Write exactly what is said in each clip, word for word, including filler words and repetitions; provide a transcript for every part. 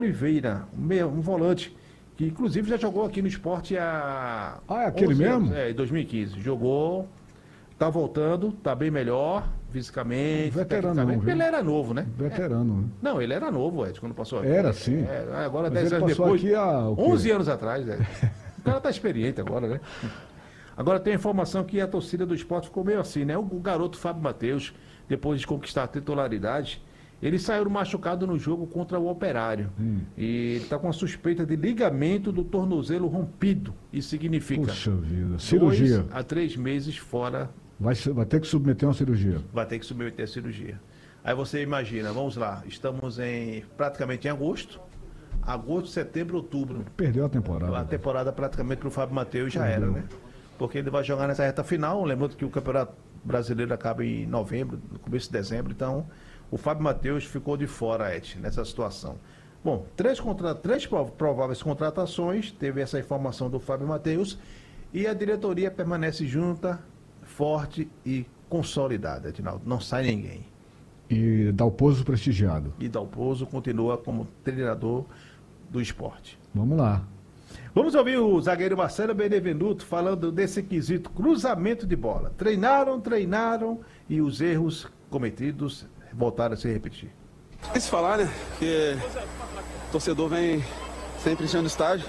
Oliveira, um, meio- um volante, que inclusive já jogou aqui no esporte há Ah, é aquele onze anos, mesmo? é, em dois mil e quinze. Jogou, tá voltando, tá bem melhor, fisicamente, Veterano não, tecnicamente, porque viu? ele era novo, né? É. Veterano, né? Não, ele era novo, Ed, quando passou aqui. Era, sim. É, agora, Mas dez ele anos passou depois, aqui há o quê? onze anos atrás, Ed. O cara tá experiente agora, né? Agora tem a informação que a torcida do esporte ficou meio assim, né? O, o garoto Fábio Matheus, depois de conquistar a titularidade, ele saiu machucado no jogo contra o Operário. Hum. E ele está com a suspeita de ligamento do tornozelo rompido. Isso significa Puxa vida. Cirurgia. dois a três meses fora. Vai, ser- vai ter que submeter uma cirurgia. Vai ter que submeter a cirurgia. Aí você imagina, vamos lá, estamos em praticamente em agosto. Agosto, setembro, outubro. Perdeu a temporada. A temporada praticamente para o Fábio Matheus já Perdeu. era, né? Porque ele vai jogar nessa reta final. Lembrando que o Campeonato Brasileiro acaba em novembro, no começo de dezembro. Então, o Fábio Matheus ficou de fora, Ed, nessa situação. Bom, três, contra... três prov- prováveis contratações. Teve essa informação do Fábio Matheus. E a diretoria permanece junta, forte e consolidada, Edinaldo. Não sai ninguém. E Dalpozo prestigiado. E Dalpozo continua como treinador do esporte. Vamos lá. Vamos ouvir o zagueiro Marcelo Benevenuto falando desse quesito cruzamento de bola. Treinaram, treinaram e os erros cometidos voltaram a se repetir. É se falar, né? Que o torcedor vem sempre enchendo o estádio.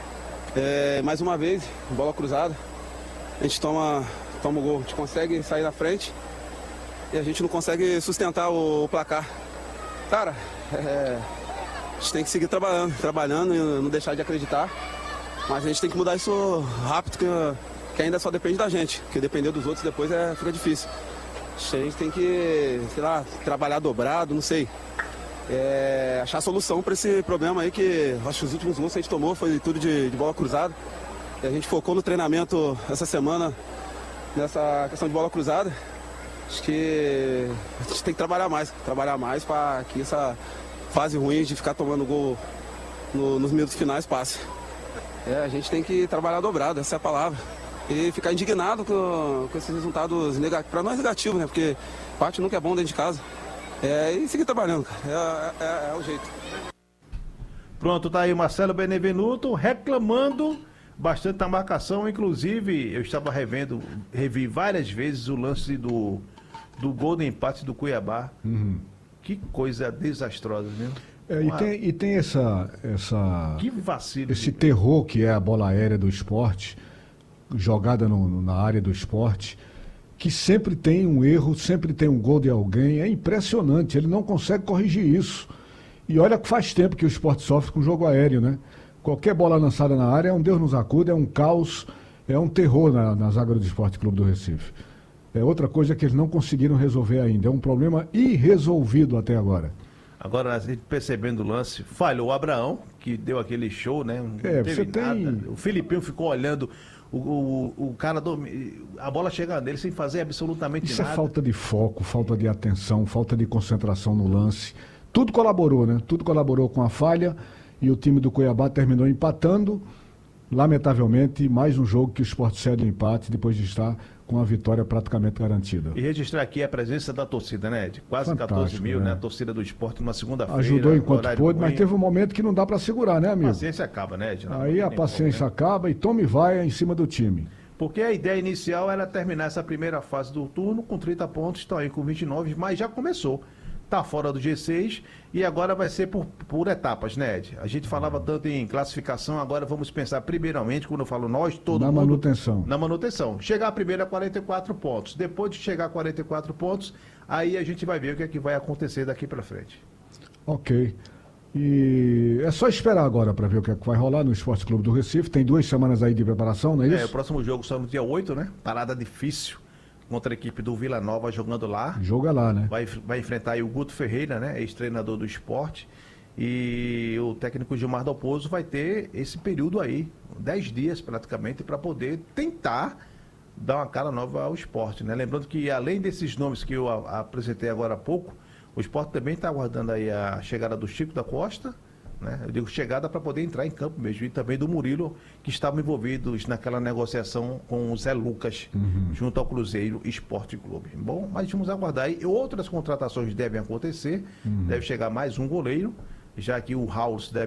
É, mais uma vez, bola cruzada. A gente toma, toma o gol, a gente consegue sair na frente e a gente não consegue sustentar o, o placar. Cara, é, a gente tem que seguir trabalhando, trabalhando e não deixar de acreditar. Mas a gente tem que mudar isso rápido, que, que ainda só depende da gente. Porque depender dos outros depois é, fica difícil. A gente tem que, sei lá, trabalhar dobrado, não sei. É, achar solução para esse problema aí que acho que os últimos gols que a gente tomou foi tudo de, de bola cruzada. E a gente focou no treinamento essa semana nessa questão de bola cruzada. Acho que a gente tem que trabalhar mais, trabalhar mais para que essa fase ruim de ficar tomando gol no, nos minutos finais passe. É, a gente tem que trabalhar dobrado, essa é a palavra. E ficar indignado com, com esses resultados negativos. Para nós negativos, né? Porque parte nunca é bom dentro de casa. É, e seguir trabalhando, cara. É, é, é o jeito. Pronto, tá aí o Marcelo Benevenuto reclamando bastante da marcação. Inclusive, eu estava revendo, revi várias vezes o lance do, do gol do empate do Cuiabá. Uhum. Que coisa desastrosa, viu? É, e, Uma- tem, e tem essa, essa, Que vacilo. esse terror que é a bola aérea do esporte, jogada no- no- na área do esporte, que sempre tem um erro, sempre tem um gol de alguém. É impressionante, ele não consegue corrigir isso. E olha que faz tempo que o esporte sofre com jogo aéreo, né? Qualquer bola lançada na área é um Deus nos acuda, é um caos, é um terror na, na zaga do Esporte Clube do Recife. É outra coisa que eles não conseguiram resolver ainda. É um problema irresolvido até agora. Agora, a gente percebendo o lance, falhou o Abraão, que deu aquele show, né? Não É, teve você tem- nada. O Filipinho ficou olhando, o, o, o cara, dormi- a bola chega nele sem fazer absolutamente Isso é nada. falta de foco, falta de atenção, falta de concentração no lance. Tudo colaborou, né? Tudo colaborou com a falha e o time do Cuiabá terminou empatando. Lamentavelmente, mais um jogo que o Sport cede o empate depois de estar com a vitória praticamente garantida. E registrar aqui a presença da torcida, né, Ed? Quase Fantástico, quatorze mil, né? né? A torcida do esporte numa segunda-feira. Ajudou enquanto horário pôde, mas ruim. teve um momento que não dá para segurar, né, A amigo? paciência acaba, né, Ed? Não, Aí não a tem paciência como, né? acaba e tome vai em cima do time. Porque a ideia inicial era terminar essa primeira fase do turno com trinta pontos, estão aí com vinte e nove, mas já começou. Tá fora do G seis e agora vai ser por, por etapas, né, Ed? A gente falava tanto em classificação, agora vamos pensar primeiramente, quando eu falo nós, todo Na mundo... manutenção. Na manutenção. Chegar primeiro a quarenta e quatro pontos. Depois de chegar a quarenta e quatro pontos, aí a gente vai ver o que é que vai acontecer daqui para frente. Ok. E é só esperar agora para ver o que, é que vai rolar no Esporte Clube do Recife. Tem duas semanas aí de preparação, não é É, isso? o próximo jogo só no dia oito, né? Parada difícil contra a equipe do Vila Nova jogando lá. Joga lá, né? Vai, vai enfrentar aí o Guto Ferreira, né? Ex-treinador do esporte. E o técnico Gilmar Dalpozo vai ter esse período aí, dez dias praticamente, para poder tentar dar uma cara nova ao esporte, né? Lembrando que além desses nomes que eu a- apresentei agora há pouco, o esporte também está aguardando aí a chegada do Chico da Costa, né? Eu digo chegada para poder entrar em campo mesmo, e também do Murilo, que estavam envolvidos naquela negociação com o Zé Lucas, junto ao Cruzeiro Esporte Clube. Bom, mas vamos aguardar aí. Outras contratações devem acontecer, deve chegar mais um goleiro, já que o Raul deve